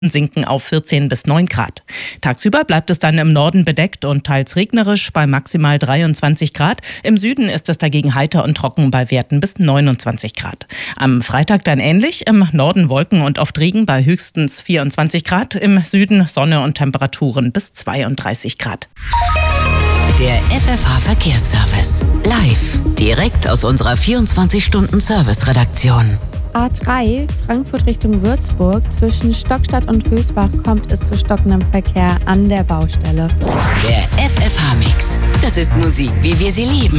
sinken auf 14 bis 9 Grad. Tagsüber bleibt es dann im Norden bedeckt und teils regnerisch bei maximal 23 Grad. Im Süden ist es dagegen heiter und trocken bei Werten bis 29 Grad. Am Freitag dann ähnlich. Im Norden Wolken und oft Regen bei höchstens 24 Grad. Im Süden Sonne und Temperaturen bis 32 Grad. Der FFH Verkehrsservice. Live. Direkt aus unserer 24-Stunden-Service-Redaktion. A3 Frankfurt Richtung Würzburg. Zwischen Stockstadt und Hösbach kommt es zu stockendem Verkehr an der Baustelle. Der FFH-Mix. Das ist Musik, wie wir sie lieben.